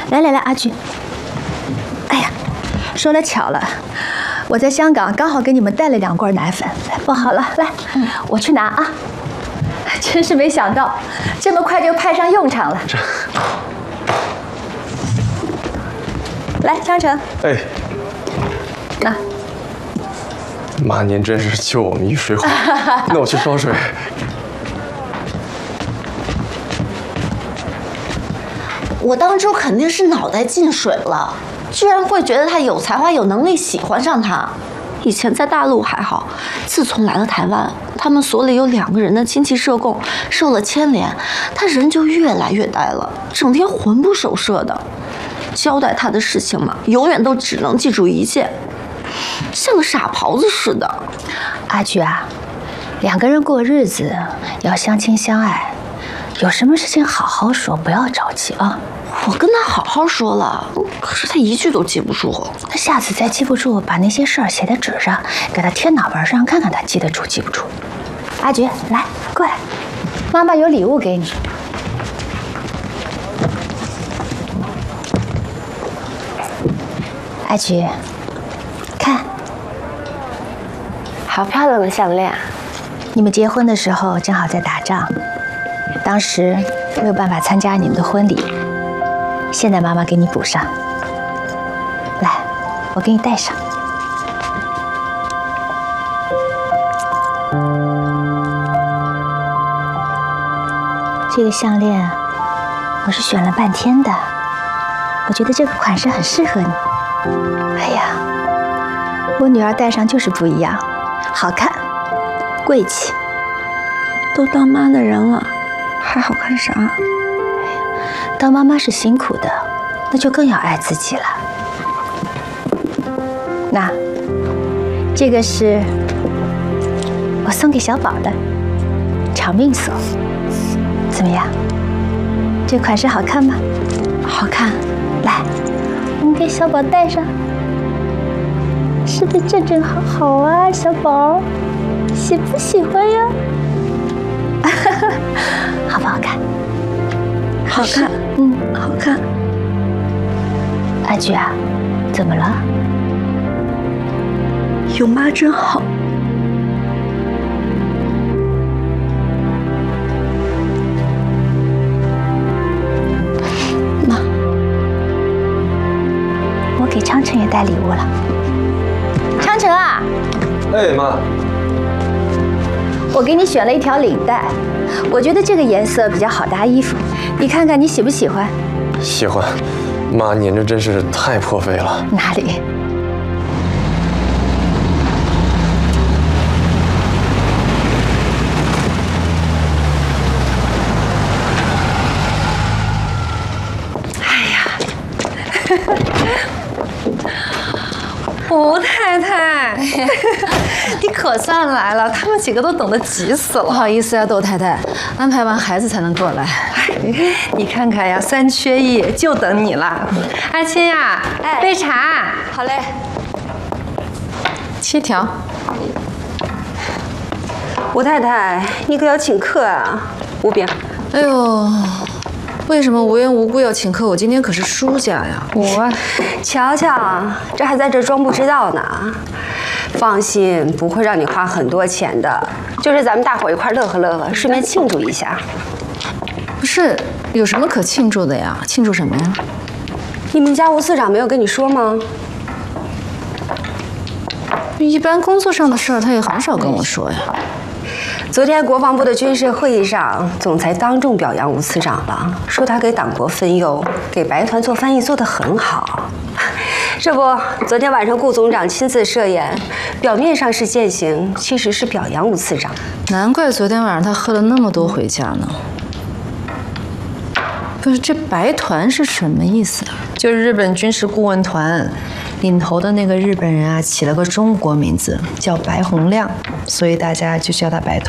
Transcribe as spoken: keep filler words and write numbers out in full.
来来来，阿菊。哎呀，说来巧了，我在香港刚好给你们带了两罐奶粉，包好了，来，嗯，我去拿啊。真是没想到，这么快就派上用场了。这，来，张成。哎，那。 妈，您真是救我们一水火。那我去烧水。 我当初肯定是脑袋进水了，居然会觉得他有才华、有能力，喜欢上他。以前在大陆还好，自从来了台湾，他们所里有两个人的亲戚社供受了牵连，他人就越来越呆了，整天魂不守舍的。交代他的事情嘛，永远都只能记住一件，像个傻狍子似的。 阿菊啊，两个人过日子要相亲相爱，有什么事情好好说，不要着急啊。 我跟他好好说了，可是他一句都记不住。 那下次再记不住，把那些事儿写在纸上，给他贴脑门上，看看他记得住记不住。阿菊，来，过来，妈妈有礼物给你。阿菊，看， 好漂亮的项链。 你们结婚的时候正好在打仗，当时没有办法参加你们的婚礼。现在妈妈给你补上，来，我给你戴上。这个项链我是选了半天的，我觉得这个款式很适合你。哎呀，我女儿戴上就是不一样，好看，贵气。 都当妈的人了，还好看啥？ 当妈妈是辛苦的，那就更要爱自己了。那，这个是我送给小宝的长命锁，怎么样？这款式好看吗？ 好看。 来，我们给小宝戴上，是不是正正好好啊？小宝，喜不喜欢呀？好不好看？ 好看，嗯，好看。 阿菊啊，怎么了？ 有妈真好。妈， 我给昌成也带礼物了。昌成啊！ 哎，妈。 我给你选了一条领带，我觉得这个颜色比较好搭衣服，你看看你喜不喜欢？ 喜欢。妈，您这真是太破费了。 哪里？ 哎呀，吴太太，你可算来了，他们几个都等得急死了。 不好意思啊，窦太太，安排完孩子才能过来。 你看看呀，三缺一，就等你了。阿青呀，哎，杯茶。 好嘞。 七条。 吴太太，你可要请客啊？吴饼。 哎呦，为什么无缘无故要请客？我今天可是输家呀。 我，瞧瞧，这还在这装不知道呢。放心，不会让你花很多钱的，就是咱们大伙一块乐呵乐呵，顺便庆祝一下。 不是，有什么可庆祝的呀？庆祝什么呀？ 你们家吴司长没有跟你说吗？ 一般工作上的事儿，他也很少跟我说呀。 昨天国防部的军事会议上，总裁当众表扬吴司长了，说他给党国分忧，给白团做翻译做得很好。这不，昨天晚上顾总长亲自设宴，表面上是践行，其实是表扬吴司长。 难怪昨天晚上他喝了那么多回家呢。不是，这白团是什么意思啊？ 就是日本军事顾问团领头的那个日本人啊，起了个中国名字叫白洪亮，所以大家就叫他白团。